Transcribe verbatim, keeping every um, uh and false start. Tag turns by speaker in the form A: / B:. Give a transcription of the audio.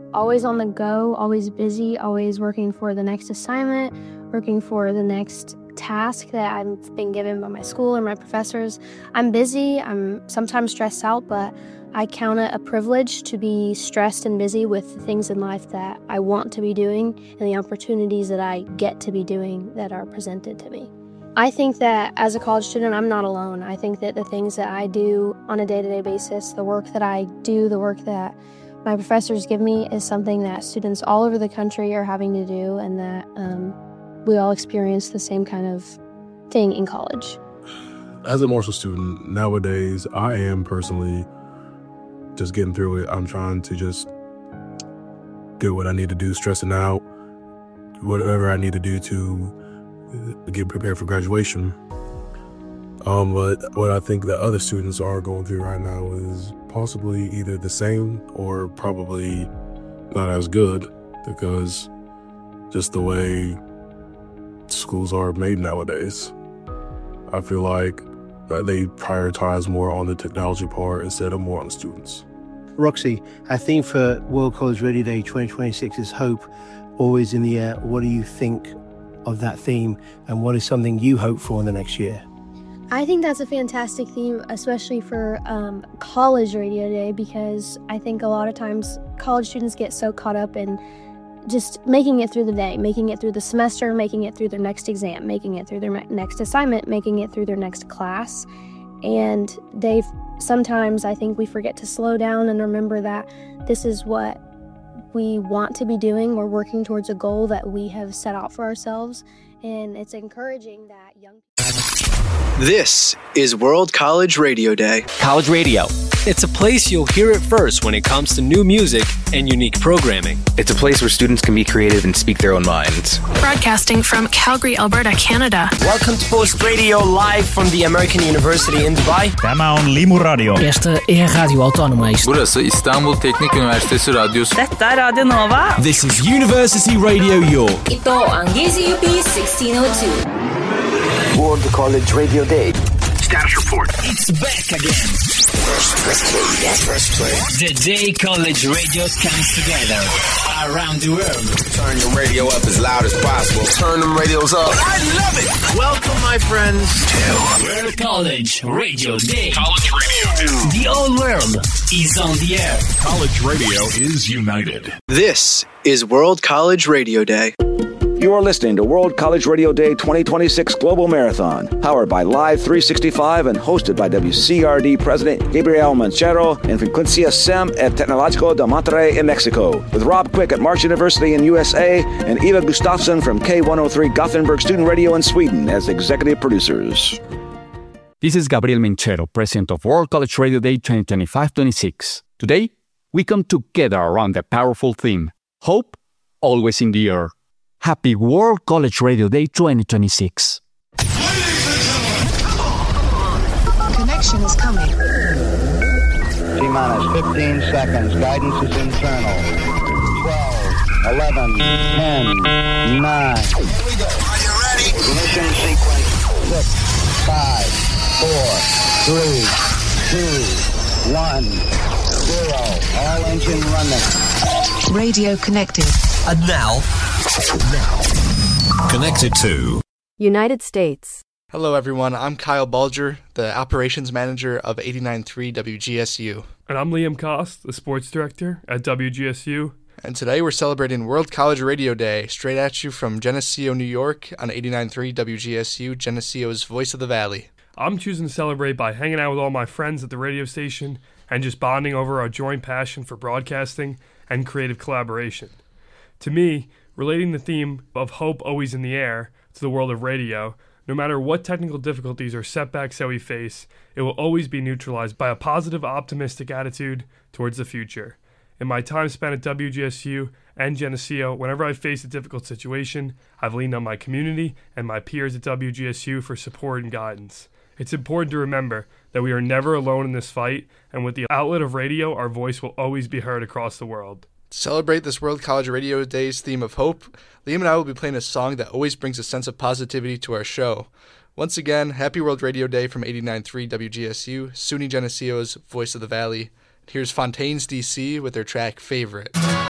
A: always on the go, always busy, always working for the next assignment, working for the next task that I've been given by my school or my professors. I'm busy, I'm sometimes stressed out, but I count it a privilege to be stressed and busy with the things in life that I want to be doing and the opportunities that I get to be doing that are presented to me. I think that as a college student, I'm not alone. I think that the things that I do on a day-to-day basis, the work that I do, the work that my professors give me is something that students all over the country are having to do, and that um, we all experience the same kind of thing in college.
B: As a Marshall student, nowadays, I am personally just getting through it. I'm trying to just do what I need to do, stressing out, whatever I need to do to get prepared for graduation. Um, but what I think that other students are going through right now is possibly either the same or probably not as good, because just the way schools are made nowadays, I feel like they prioritize more on the technology part instead of more on the students.
C: Roxy, our theme for World College Radio Day twenty twenty-six is hope, always in the air. What do you think of that theme, and what is something you hope for in the next year?
A: I think that's a fantastic theme, especially for um, College Radio Day, because I think a lot of times college students get so caught up in just making it through the day, making it through the semester, making it through their next exam, making it through their next assignment, making it through their next class. And they sometimes, I think we forget to slow down and remember that this is what we want to be doing. We're working towards a goal that we have set out for ourselves. And it's encouraging that young people...
D: This is World College Radio Day.
E: College Radio. It's a place you'll hear it first when it comes to new music and unique programming.
F: It's a place where students can be creative and speak their own minds.
G: Broadcasting from Calgary, Alberta, Canada.
H: Welcome to Post Radio live from the American University in Dubai.
I: Tämä on Limu Radio.
J: Este é a Rádio Autónoma.
K: Burası İstanbul Teknik Üniversitesi Radyosu.
L: Detta är Radio Nova.
M: This is University Radio York.
N: Ito ang G Z U P sixteen oh two.
O: World College Radio Day.
P: Status report.
Q: It's back again.
P: Press, press play. Yeah, press play.
Q: The day college radio comes together around the world.
P: Turn your radio up as loud as possible. Turn them radios up.
Q: I love it.
H: Welcome, my friends,
Q: to World College Radio Day.
P: College Radio Day.
Q: The whole world is on the air.
R: College radio is united.
D: This is World College Radio Day.
S: You are listening to World College Radio Day twenty twenty-six Global Marathon, powered by Live three sixty-five and hosted by W C R D President Gabriel Manchero and Frecuencia SEM at Tecnológico de Monterrey in Mexico, with Rob Quick at March University in U S A and Eva Gustafsson from K one oh three Gothenburg Student Radio in Sweden as executive producers.
T: This is Gabriel Manchero, President of World College Radio Day twenty twenty-five twenty-six. Today, we come together around the powerful theme, hope, always in the air. Happy World College Radio Day twenty twenty-six.
E: Connection is coming.
C: T-minus fifteen seconds. Guidance is internal. twelve, eleven, ten, nine.
P: Here we go. Are you ready?
C: Ignition sequence. six, five, four, three, two, one, zero. All engine running.
E: Radio connected.
H: And now,
R: now, connected to
F: United States.
R: Hello, everyone. I'm Kyle Bulger, the operations manager of eighty-nine point three W G S U.
H: And I'm Liam Kost, the sports director at W G S U.
R: And today we're celebrating World College Radio Day, straight at you from Geneseo, New York, on eighty-nine point three W G S U, Geneseo's Voice of the Valley.
H: I'm choosing to celebrate by hanging out with all my friends at the radio station and just bonding over our joint passion for broadcasting and creative collaboration. To me, relating the theme of hope always in the air to the world of radio, no matter what technical difficulties or setbacks that we face, it will always be neutralized by a positive, optimistic attitude towards the future. In my time spent at W G S U and Geneseo, whenever I faced a difficult situation, I've leaned on my community and my peers at W G S U for support and guidance. It's important to remember that we are never alone in this fight, and with the outlet of radio, our voice will always be heard across the world.
R: To celebrate this World College Radio Day's theme of hope, Liam and I will be playing a song that always brings a sense of positivity to our show. Once again, happy World Radio Day from eighty-nine point three W G S U, SUNY Geneseo's Voice of the Valley. Here's Fontaines D C with their track Favorite.